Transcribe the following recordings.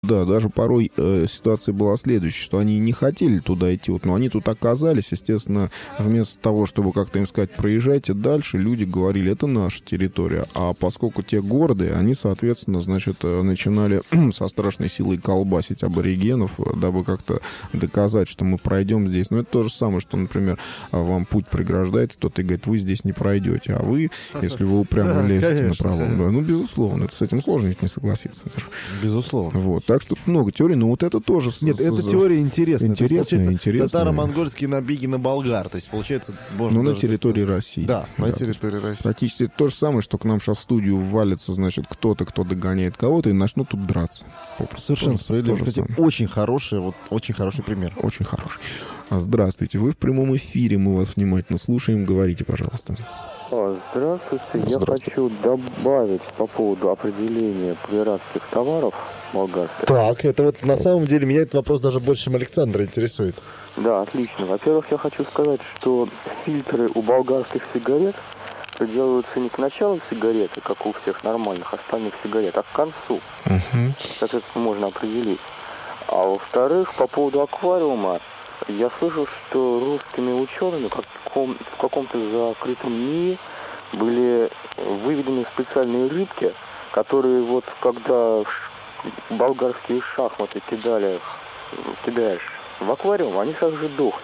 Да, даже порой ситуация была следующая, что они не хотели туда идти, вот, но они тут оказались, естественно, вместо того, чтобы как-то им сказать, проезжайте дальше, люди говорили, это наша территория, а поскольку те гордые, они, соответственно, значит, начинали со страшной силой колбасить аборигенов, дабы как-то доказать, что мы пройдем здесь. Но это то же самое, что, например, вам путь преграждает, кто-то говорит, вы здесь не пройдете, а вы, если вы упрямо лезете на пролом, да, ну, безусловно, это с этим сложно ведь не согласиться. Безусловно. Вот. Так что много теорий, но вот это тоже... Нет, эта теория интересная. Интересная. Татаро-монгольские набеги на болгар. То есть, получается, можно на территории России. Да, на территории России. Практически то же самое, что к нам сейчас в студию ввалится, значит, кто-то, кто догоняет кого-то, и начнут тут драться. Совершенно справедливо. Кстати, очень хороший пример. Очень хороший. Здравствуйте. Вы в прямом эфире, мы вас внимательно слушаем. Говорите, пожалуйста. Здравствуйте. Я хочу добавить по поводу определения пиратских товаров болгарских. Так, это вот на самом деле меня этот вопрос даже больше, чем Александра, интересует. Да, отлично. Во-первых, я хочу сказать, что фильтры у болгарских сигарет делаются не к началу сигареты, как у всех нормальных остальных сигарет, а к концу. Соответственно, можно определить. А во-вторых, по поводу аквариума, я слышал, что русскими учеными в каком-то закрытом НИИ были выведены специальные рыбки, которые вот когда болгарские шахматы кидаешь в аквариум, они сразу же дохли.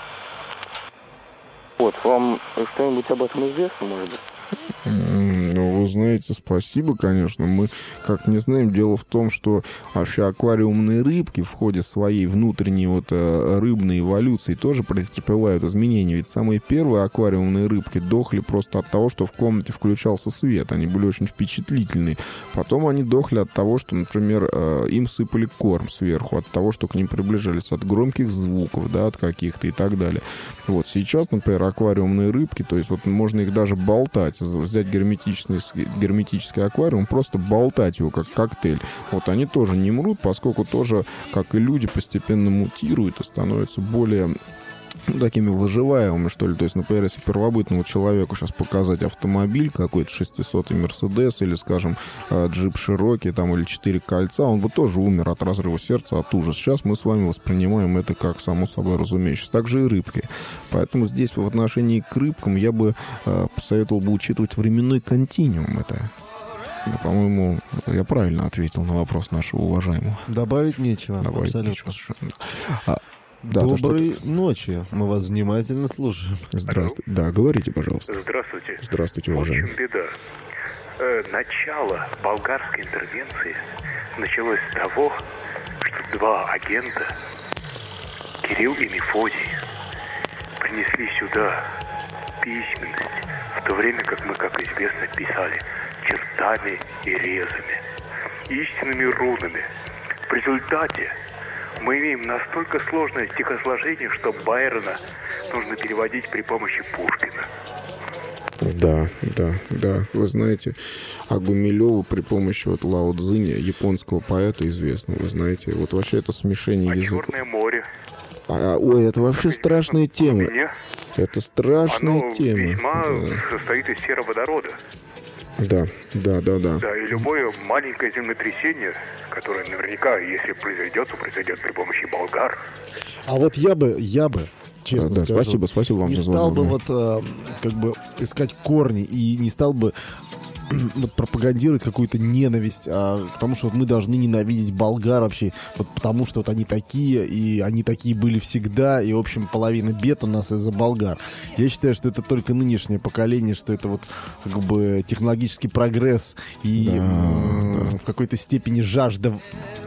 Вот, вам что-нибудь об этом известно, может быть? Ну, вы знаете, спасибо, конечно. Мы как не знаем. Дело в том, что вообще аквариумные рыбки в ходе своей внутренней вот рыбной эволюции тоже претерпевают изменения. Ведь самые первые аквариумные рыбки дохли просто от того, что в комнате включался свет. Они были очень впечатлительные. Потом они дохли от того, что, например, им сыпали корм сверху, от того, что к ним приближались от громких звуков, да, от каких-то и так далее. Вот сейчас, например, аквариумные рыбки, то есть вот можно их даже болтать, взять герметический аквариум, просто болтать его как коктейль. Вот они тоже не мрут, поскольку тоже, как и люди, постепенно мутируют и становятся более такими выживаемыми, что ли. То есть, например, если первобытному человеку сейчас показать автомобиль какой-то 600-й Мерседес или, скажем, джип Широки там, или 4 кольца, он бы тоже умер от разрыва сердца, от ужаса. Сейчас мы с вами воспринимаем это как само собой разумеющееся. Так же и рыбки. Поэтому здесь в отношении к рыбкам я бы посоветовал бы учитывать временной континуум. Это, по-моему, я правильно ответил на вопрос нашего уважаемого. Добавить нечего. Абсолютно. Нечего совершенно. Да, доброй ночи. Мы вас внимательно слушаем. Здравствуйте. Да, говорите, пожалуйста. Здравствуйте. Здравствуйте, уважаемый. В общем, беда. Начало болгарской интервенции началось с того, что два агента, Кирилл и Мефодий, принесли сюда письменность, в то время как мы, как известно, писали чертами и резами, истинными рунами. В результате мы имеем настолько сложное стихосложение, что Байрона нужно переводить при помощи Пушкина. Да. Вы знаете, а Гумилёва при помощи вот Лао Цзиня, японского поэта известного, вы знаете, вот вообще это смешение языков. Черное море. Ой, это вообще страшная тема. Это страшная тема. Оно весьма состоит из сероводорода. Да. Да, и любое маленькое землетрясение, которое наверняка, если произойдет, то произойдет при помощи болгар. А вот я бы, честно скажу, спасибо вам не за стал бы звонок. как бы искать корни и не стал бы пропагандировать какую-то ненависть, потому что вот мы должны ненавидеть болгар вообще, вот потому что вот они такие, и они такие были всегда, и, в общем, половина бед у нас из-за болгар. Я считаю, что это только нынешнее поколение, что это вот как бы технологический прогресс и в какой-то степени жажда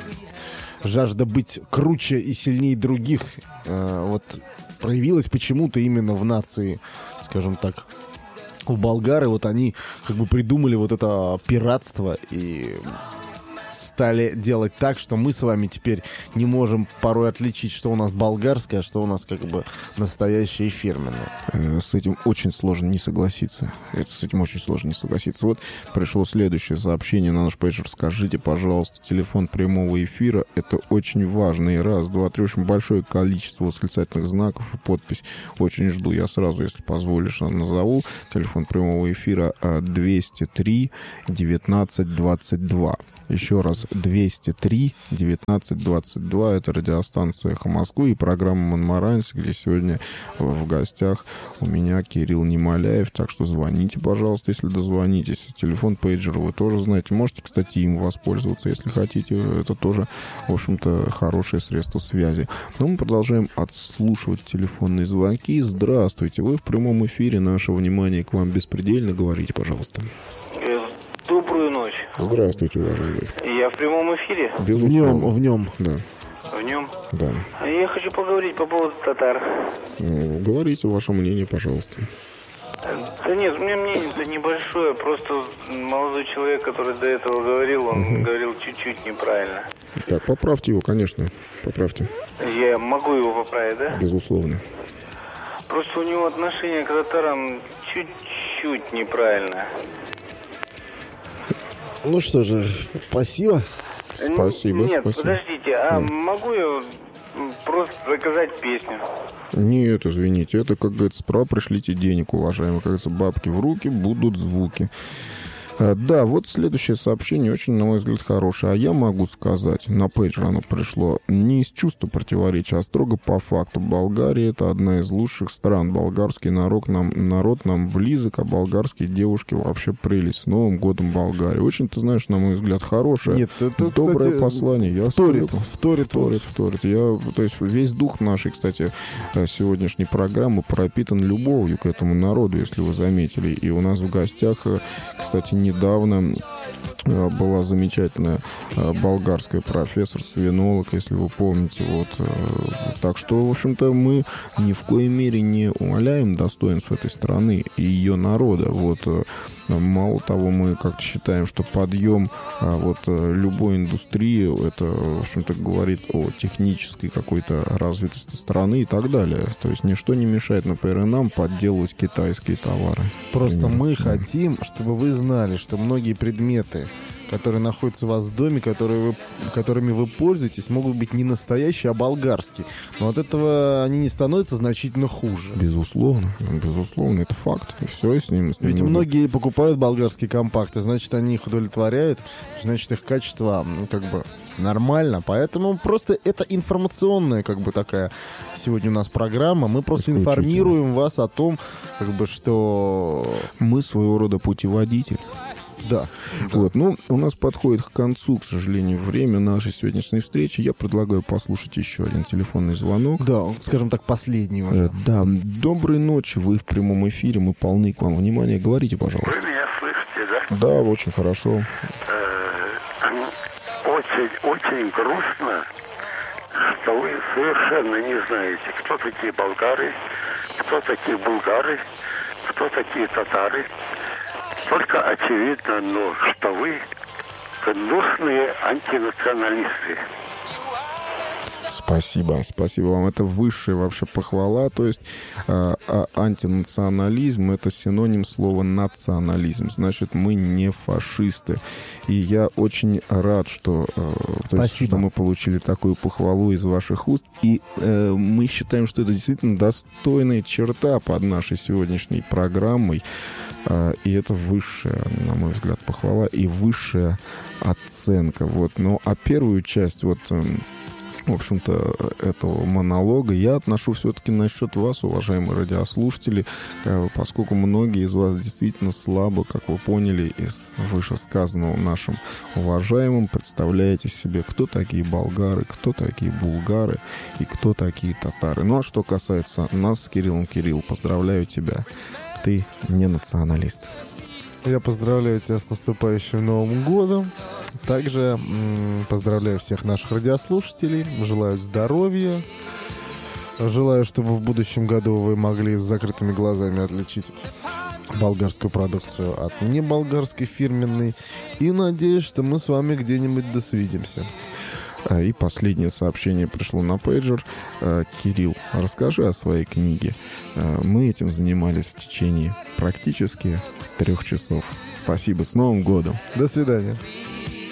быть круче и сильнее других вот проявилась почему-то именно в нации, скажем так, у болгары. Вот они как бы придумали вот это пиратство и стали делать так, что мы с вами теперь не можем порой отличить, что у нас болгарское, а что у нас как бы настоящее и фирменное. С этим очень сложно не согласиться. Вот пришло следующее сообщение на наш пейджер. Скажите, пожалуйста, телефон прямого эфира. Это очень важно. И раз, два, три. Очень большое количество восклицательных знаков и подпись. Очень жду. Я сразу, если позволишь, назову. Телефон прямого эфира 203 19 22. Еще раз, 203-19-22. Это радиостанция «Эхо Москвы» и программа «Монмаранси», где сегодня в гостях у меня Кирилл Немоляев. Так что звоните, пожалуйста, если дозвонитесь. Телефон пейджера вы тоже знаете. Можете, кстати, им воспользоваться, если хотите. Это тоже, в общем-то, хорошее средство связи. Но мы продолжаем отслушивать телефонные звонки. Здравствуйте, вы в прямом эфире. Наше внимание к вам беспредельно. Говорите, пожалуйста. Добрую ночь. Здравствуйте, уважаемый. Я в прямом эфире? Безусловно. В нем. Да. В нем? Да. Я хочу поговорить по поводу татар. Говорите ваше мнение, пожалуйста. Да нет, у меня мнение-то небольшое. Просто молодой человек, который до этого говорил, он говорил чуть-чуть неправильно. Так, поправьте его, конечно. Поправьте. Я могу его поправить, да? Безусловно. Просто у него отношение к татарам чуть-чуть неправильно. Ну что же, спасибо. Спасибо, Нет, спасибо. подождите, могу я просто заказать песню? Нет, извините, это, как говорится, справа пришлите денег, уважаемые. Как говорится, бабки в руки, будут звуки. Да, вот следующее сообщение очень, на мой взгляд, хорошее. А я могу сказать, на пейджер оно пришло не из чувства противоречия, а строго по факту. Болгария — это одна из лучших стран. Болгарский народ нам близок, а болгарские девушки вообще прелесть. С Новым годом, Болгария. Очень, ты знаешь, на мой взгляд, хорошее. Нет, это, доброе кстати, послание. Я вторит. То есть весь дух нашей, кстати, сегодняшней программы пропитан любовью к этому народу, если вы заметили. И у нас в гостях, кстати, недавно была замечательная болгарская профессор-свинолог, если вы помните. Вот. Так что, в общем-то, мы ни в коей мере не умаляем достоинств этой страны и ее народа. Вот. Мало того, мы как-то считаем, что подъем любой индустрии, это, в общем-то, говорит о технической какой-то развитости страны и так далее. То есть ничто не мешает, например, нам подделывать китайские товары. Просто мы хотим, чтобы вы знали, что многие предметы, которые находятся у вас в доме, которыми вы пользуетесь, могут быть не настоящие, а болгарские. Но от этого они не становятся значительно хуже. Безусловно, это факт. И все, с ним Ведь нужно... многие покупают болгарские компакты, значит, они их удовлетворяют, значит, их качество, нормально. Поэтому просто это информационная, такая сегодня у нас программа. Мы просто информируем вас о том, что... Мы своего рода путеводитель. Да. Вот. У нас подходит к концу, к сожалению, время нашей сегодняшней встречи. Я предлагаю послушать еще один телефонный звонок. Да, скажем так, последний уже. Да. Доброй ночи, вы в прямом эфире, мы полны к вам внимания. Говорите, пожалуйста. Вы меня слышите, да? Да, очень хорошо. Очень грустно, что вы совершенно не знаете, кто такие болгары, кто такие булгары, кто такие татары. Только очевидно, что вы гнусные антинационалисты. Спасибо вам. Это высшая вообще похвала. То есть антинационализм — это синоним слова национализм. Значит, мы не фашисты. И я очень рад, что мы получили такую похвалу из ваших уст. И мы считаем, что это действительно достойная черта под нашей сегодняшней программой. И это высшая, на мой взгляд, похвала и высшая оценка. Вот. Ну, а первую часть в общем-то, этого монолога я отношу все-таки насчет вас, уважаемые радиослушатели, поскольку многие из вас действительно слабо, как вы поняли из вышесказанного нашим уважаемым, представляете себе, кто такие болгары, кто такие булгары и кто такие татары. Ну, а что касается нас с Кириллом, Кирилл, поздравляю тебя. Ты не националист. Я поздравляю тебя с наступающим Новым годом. Также поздравляю всех наших радиослушателей. Желаю здоровья. Желаю, чтобы в будущем году вы могли с закрытыми глазами отличить болгарскую продукцию от неболгарской фирменной. И надеюсь, что мы с вами где-нибудь досвидимся. И последнее сообщение пришло на пейджер. Кирилл, расскажи о своей книге. Мы этим занимались в течение практически 3 часов. Спасибо. С Новым годом. До свидания.